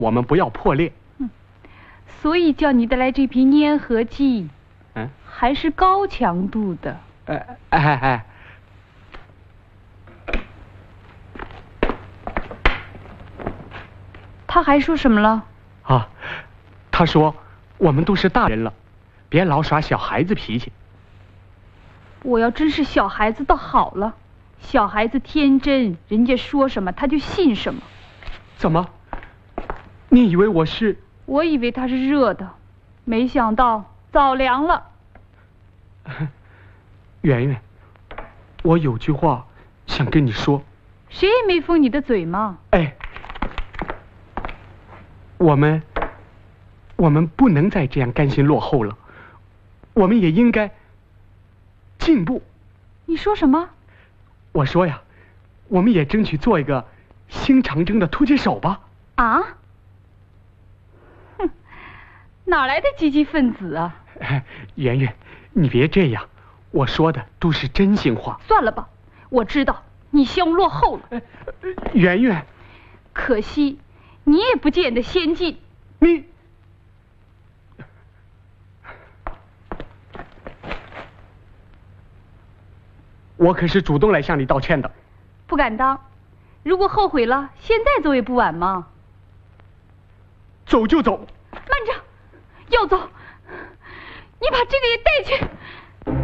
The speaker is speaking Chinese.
我们不要破裂。 所以叫你带来这瓶粘合剂，还是高强度的。他还说什么了？ 他说我们都是大人了，别老耍小孩子脾气。 我要真是小孩子倒好了，小孩子天真，人家说什么他就信什么。 怎么？你以为我是？ 我以为它是热的，没想到早凉了。 圆圆，我有句话想跟你说。 谁也没封你的嘴嘛。 我们不能再这样甘心落后了，我们也应该进步。 你说什么？ 我说呀，我们也争取做一个新长征的突击手吧。 哪来的积极分子啊？ 圆圆，你别这样，我说的都是真心话。 算了吧，我知道你嫌我落后了。 圆圆， 可惜你也不见得先进。 我可是主动来向你道歉的。 不敢当，如果后悔了，现在走也不晚嘛。 走就走。 慢着，要走，你把这个也带去。